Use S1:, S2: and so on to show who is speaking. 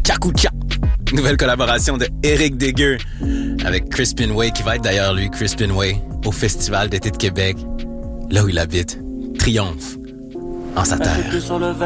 S1: Kakucha. Nouvelle collaboration de Éric Dégueu avec Crispin Way, qui va être d'ailleurs, lui, Crispin Way, au Festival d'été de Québec, là où il habite. Triomphe en sa terre.